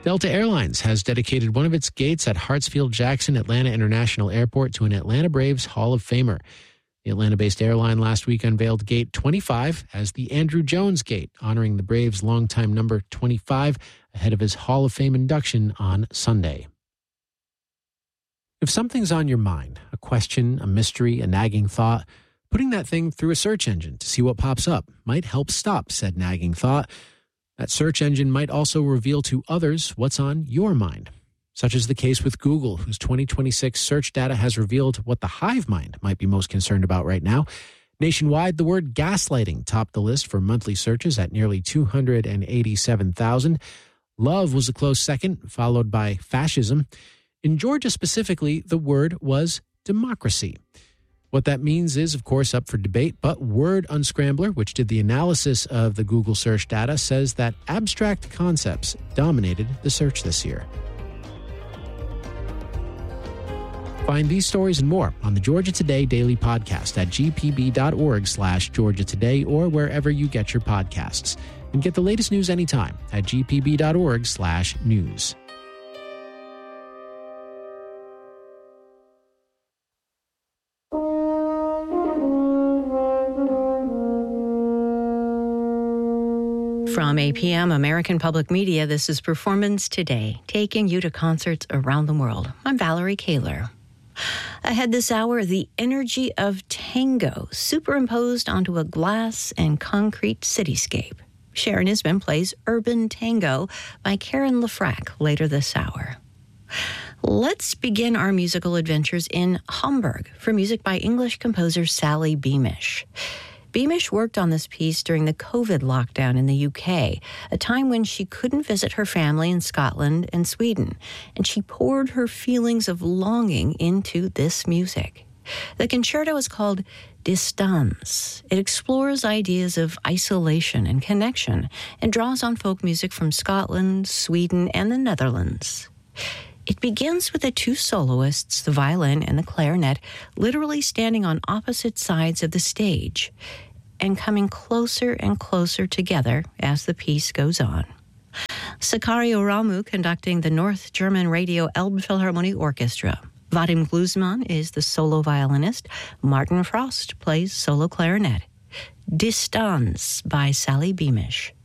Delta Airlines has dedicated one of its gates at Hartsfield-Jackson Atlanta International Airport to an Atlanta Braves Hall of Famer. The Atlanta-based airline last week unveiled Gate 25 as the Andruw Jones Gate, honoring the Braves' longtime number 25 ahead of his Hall of Fame induction on Sunday. If something's on your mind, a question, a mystery, a nagging thought, putting that thing through a search engine to see what pops up might help stop said nagging thought. That search engine might also reveal to others what's on your mind. Such is the case with Google, whose 2026 search data has revealed what the hive mind might be most concerned about right now. Nationwide, the word gaslighting topped the list for monthly searches at nearly 287,000. Love was a close second, followed by fascism. In Georgia specifically, the word was democracy. What that means is, of course, up for debate, but Word Unscrambler, which did the analysis of the Google search data, says that abstract concepts dominated the search this year. Find these stories and more on the Georgia Today Daily Podcast at gpb.org/Georgia Today or wherever you get your podcasts. And get the latest news anytime at gpb.org/news. From APM, American Public Media, this is Performance Today, taking you to concerts around the world. I'm Valerie Kaler. Ahead this hour, the energy of tango superimposed onto a glass and concrete cityscape. Sharon Isbin plays Urban Tango by Karen Lefrak later this hour. Let's begin our musical adventures in Hamburg for music by English composer Sally Beamish. Beamish worked on this piece during the COVID lockdown in the UK, a time when she couldn't visit her family in Scotland and Sweden, and she poured her feelings of longing into this music. The concerto is called Distanz. It explores ideas of isolation and connection and draws on folk music from Scotland, Sweden, and the Netherlands. It begins with the two soloists, the violin and the clarinet, literally standing on opposite sides of the stage and coming closer and closer together as the piece goes on. Sakario Ramu conducting the North German Radio Elbphilharmonie Orchestra. Vadim Gluzman is the solo violinist. Martin Frost plays solo clarinet. Distanz by Sally Beamish.